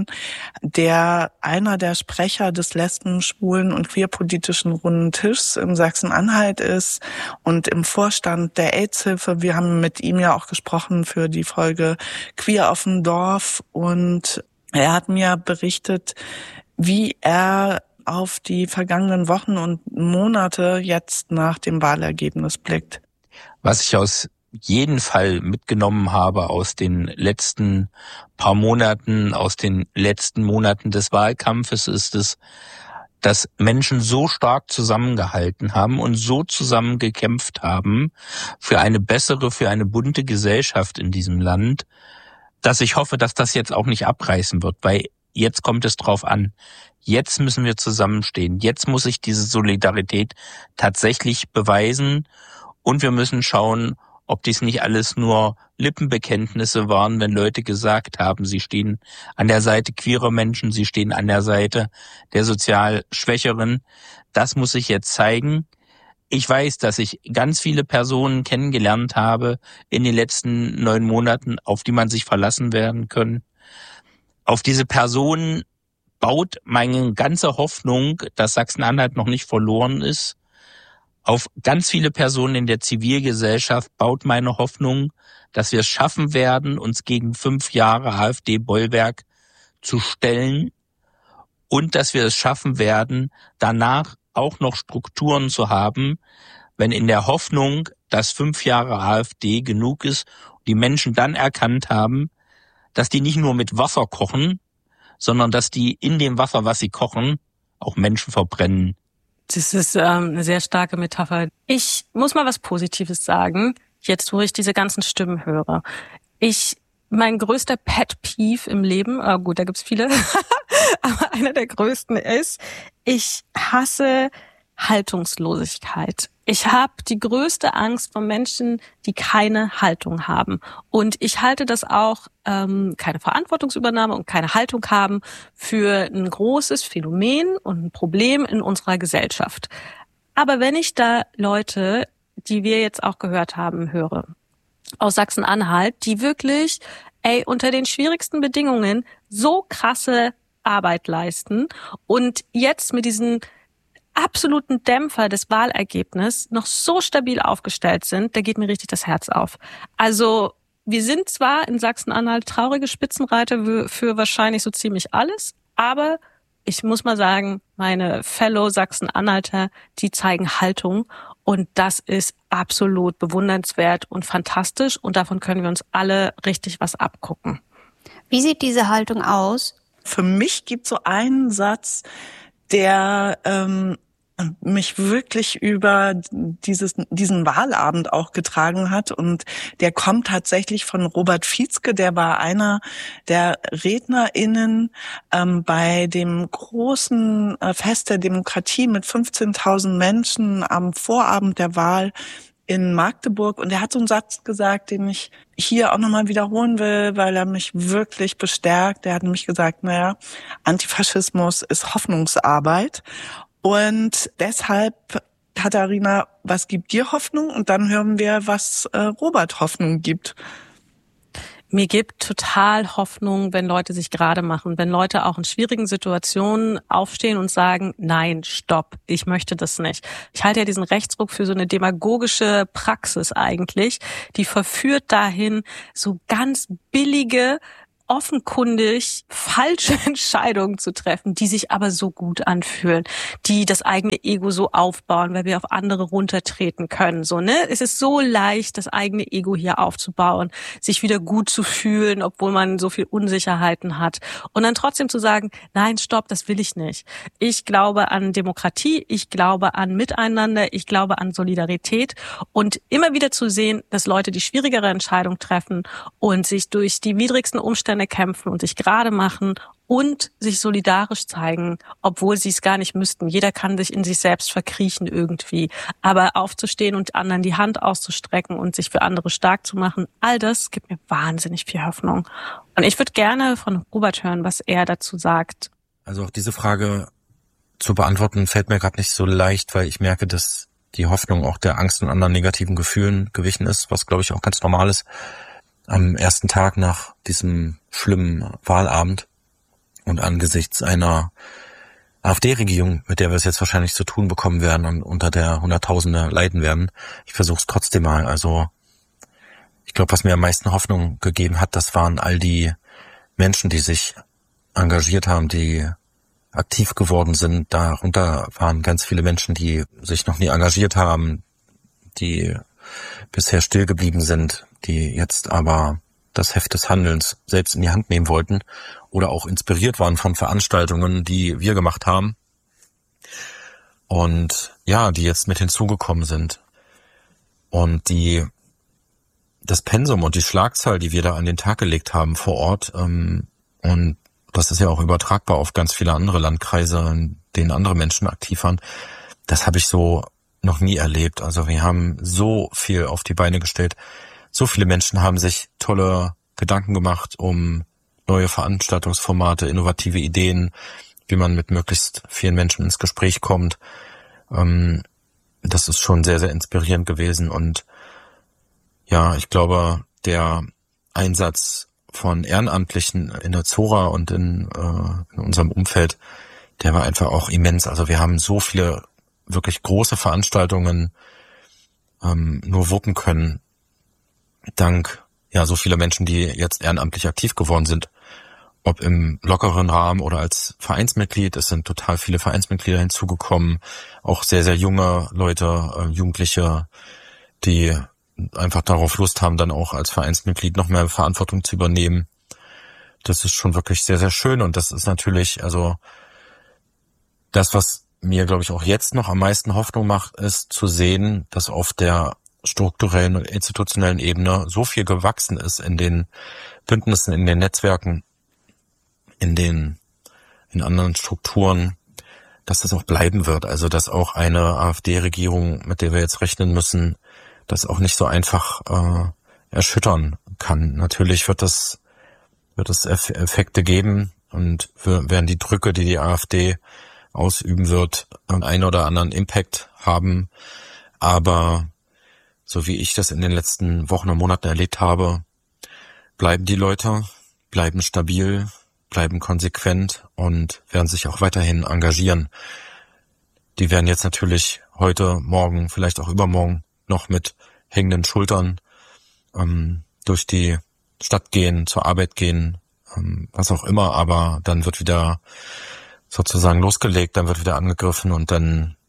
der einer der Sprecher des Lesben-, Schwulen- und queerpolitischen Runden Tischs in Sachsen-Anhalt ist und im Vorstand der AIDS-Hilfe. Wir haben mit ihm ja auch gesprochen für die Folge Queer auf dem Dorf, und er hat mir berichtet, wie er auf die vergangenen Wochen und Monate jetzt nach dem Wahlergebnis blickt. Was ich aus jeden Fall mitgenommen habe aus den letzten paar Monaten, aus den letzten Monaten des Wahlkampfes, ist es, dass Menschen so stark zusammengehalten haben und so zusammen gekämpft haben für eine bessere, für eine bunte Gesellschaft in diesem Land, dass ich hoffe, dass das jetzt auch nicht abreißen wird, weil jetzt kommt es drauf an. Jetzt müssen wir zusammenstehen. Jetzt muss sich diese Solidarität tatsächlich beweisen, und wir müssen schauen, ob dies nicht alles nur Lippenbekenntnisse waren, wenn Leute gesagt haben, sie stehen an der Seite queerer Menschen, sie stehen an der Seite der sozial Schwächeren. Das muss sich jetzt zeigen. Ich weiß, dass ich ganz viele Personen kennengelernt habe in den letzten 9 Monaten, auf die man sich verlassen werden können. Auf diese Personen baut meine ganze Hoffnung, dass Sachsen-Anhalt noch nicht verloren ist, auf ganz viele Personen in der Zivilgesellschaft baut meine Hoffnung, dass wir es schaffen werden, uns gegen 5 Jahre AfD-Bollwerk zu stellen und dass wir es schaffen werden, danach auch noch Strukturen zu haben, wenn in der Hoffnung, dass 5 Jahre AfD genug ist, die Menschen dann erkannt haben, dass die nicht nur mit Wasser kochen, sondern dass die in dem Wasser, was sie kochen, auch Menschen verbrennen. Das ist eine sehr starke Metapher. Ich muss mal was Positives sagen, jetzt wo ich diese ganzen Stimmen höre. Mein größter Pet Peeve im Leben, gut, da gibt's viele, aber einer der größten ist, ich hasse Haltungslosigkeit. Ich habe die größte Angst vor Menschen, die keine Haltung haben. Und ich halte das auch, keine Verantwortungsübernahme und keine Haltung haben, für ein großes Phänomen und ein Problem in unserer Gesellschaft. Aber wenn ich da Leute, die wir jetzt auch gehört haben, höre, aus Sachsen-Anhalt, die wirklich, unter den schwierigsten Bedingungen so krasse Arbeit leisten und jetzt mit diesen absoluten Dämpfer des Wahlergebnisses noch so stabil aufgestellt sind, da geht mir richtig das Herz auf. Also wir sind zwar in Sachsen-Anhalt traurige Spitzenreiter für wahrscheinlich so ziemlich alles, aber ich muss mal sagen, meine Fellow Sachsen-Anhalter, die zeigen Haltung und das ist absolut bewundernswert und fantastisch und davon können wir uns alle richtig was abgucken. Wie sieht diese Haltung aus? Für mich gibt so einen Satz, der mich wirklich über diesen Wahlabend auch getragen hat und der kommt tatsächlich von Robert Fitzke, der war einer der RednerInnen bei dem großen Fest der Demokratie mit 15.000 Menschen am Vorabend der Wahl in Magdeburg und er hat so einen Satz gesagt, den ich hier auch nochmal wiederholen will, weil er mich wirklich bestärkt. Er hat nämlich gesagt, Antifaschismus ist Hoffnungsarbeit. Und deshalb, Katharina, was gibt dir Hoffnung? Und dann hören wir, was Robert Hoffnung gibt. Mir gibt total Hoffnung, wenn Leute sich gerade machen, wenn Leute auch in schwierigen Situationen aufstehen und sagen, nein, stopp, ich möchte das nicht. Ich halte ja diesen Rechtsruck für so eine demagogische Praxis eigentlich, die verführt dahin, so ganz billige, offenkundig falsche Entscheidungen zu treffen, die sich aber so gut anfühlen, die das eigene Ego so aufbauen, weil wir auf andere runtertreten können. Es ist so leicht, das eigene Ego hier aufzubauen, sich wieder gut zu fühlen, obwohl man so viel Unsicherheiten hat. Und dann trotzdem zu sagen, nein, stopp, das will ich nicht. Ich glaube an Demokratie, ich glaube an Miteinander, ich glaube an Solidarität und immer wieder zu sehen, dass Leute die schwierigere Entscheidung treffen und sich durch die widrigsten Umstände kämpfen und sich gerade machen und sich solidarisch zeigen, obwohl sie es gar nicht müssten. Jeder kann sich in sich selbst verkriechen irgendwie. Aber aufzustehen und anderen die Hand auszustrecken und sich für andere stark zu machen, all das gibt mir wahnsinnig viel Hoffnung. Und ich würde gerne von Robert hören, was er dazu sagt. Also auch diese Frage zu beantworten fällt mir gerade nicht so leicht, weil ich merke, dass die Hoffnung auch der Angst und anderen negativen Gefühlen gewichen ist, was glaube ich auch ganz normal ist. Am ersten Tag nach diesem schlimmen Wahlabend und angesichts einer AfD-Regierung, mit der wir es jetzt wahrscheinlich zu tun bekommen werden und unter der Hunderttausende leiden werden. Ich versuche es trotzdem mal. Also ich glaube, was mir am meisten Hoffnung gegeben hat, das waren all die Menschen, die sich engagiert haben, die aktiv geworden sind. Darunter waren ganz viele Menschen, die sich noch nie engagiert haben, die bisher still geblieben sind, die jetzt aber das Heft des Handelns selbst in die Hand nehmen wollten oder auch inspiriert waren von Veranstaltungen, die wir gemacht haben und ja, die jetzt mit hinzugekommen sind und das Pensum und die Schlagzahl, die wir da an den Tag gelegt haben vor Ort und das ist ja auch übertragbar auf ganz viele andere Landkreise, in denen andere Menschen aktiv waren, das habe ich so noch nie erlebt. Also wir haben so viel auf die Beine gestellt. So viele Menschen haben sich tolle Gedanken gemacht um neue Veranstaltungsformate, innovative Ideen, wie man mit möglichst vielen Menschen ins Gespräch kommt. Das ist schon sehr, sehr inspirierend gewesen. Und ja, ich glaube, der Einsatz von Ehrenamtlichen in der Zora und in unserem Umfeld, der war einfach auch immens. Also wir haben so viele wirklich große Veranstaltungen nur wuppen können, dank so vieler Menschen, die jetzt ehrenamtlich aktiv geworden sind. Ob im lockeren Rahmen oder als Vereinsmitglied. Es sind total viele Vereinsmitglieder hinzugekommen. Auch sehr, sehr junge Leute, Jugendliche, die einfach darauf Lust haben, dann auch als Vereinsmitglied noch mehr Verantwortung zu übernehmen. Das ist schon wirklich sehr, sehr schön. Und das ist natürlich, also das, was mir, glaube ich, auch jetzt noch am meisten Hoffnung macht, ist zu sehen, dass auf der strukturellen und institutionellen Ebene so viel gewachsen ist in den Bündnissen, in den Netzwerken, in anderen Strukturen, dass das auch bleiben wird. Also, dass auch eine AfD-Regierung, mit der wir jetzt rechnen müssen, das auch nicht so einfach erschüttern kann. Natürlich wird es Effekte geben und werden die Drücke, die die AfD ausüben wird, einen oder anderen Impact haben. Aber so wie ich das in den letzten Wochen und Monaten erlebt habe, bleiben die Leute, bleiben stabil, bleiben konsequent und werden sich auch weiterhin engagieren. Die werden jetzt natürlich heute, morgen, vielleicht auch übermorgen noch mit hängenden Schultern durch die Stadt gehen, zur Arbeit gehen, was auch immer, aber dann wird wieder sozusagen losgelegt, dann wird wieder angegriffen und dann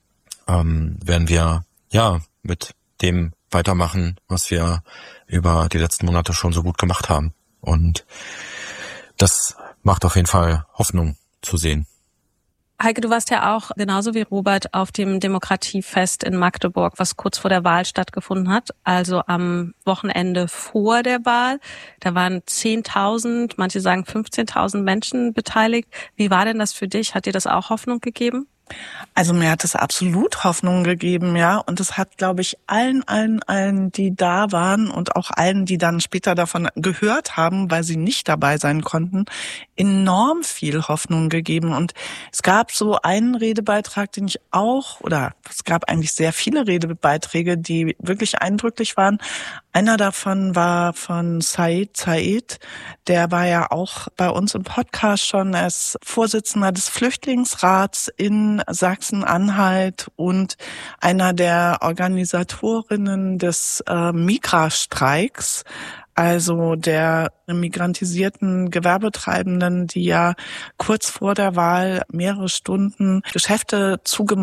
werden wir mit dem weitermachen, was wir über die letzten Monate schon so gut gemacht haben. Und das macht auf jeden Fall Hoffnung zu sehen. Heike, du warst ja auch genauso wie Robert auf dem Demokratiefest in Magdeburg, was kurz vor der Wahl stattgefunden hat, also am Wochenende vor der Wahl. Da waren 10.000, manche sagen 15.000 Menschen beteiligt. Wie war denn das für dich? Hat dir das auch Hoffnung gegeben? Also mir hat es absolut Hoffnung gegeben, ja. Und es hat, glaube ich, allen, die da waren und auch allen, die dann später davon gehört haben, weil sie nicht dabei sein konnten, enorm viel Hoffnung gegeben. Und es gab so einen Redebeitrag, den ich es gab eigentlich sehr viele Redebeiträge, die wirklich eindrücklich waren. Einer davon war von Said. Der war ja auch bei uns im Podcast schon als Vorsitzender des Flüchtlingsrats in Sachsen-Anhalt und einer der Organisatorinnen des Migra-Streiks, also der migrantisierten Gewerbetreibenden, die ja kurz vor der Wahl mehrere Stunden Geschäfte zugemacht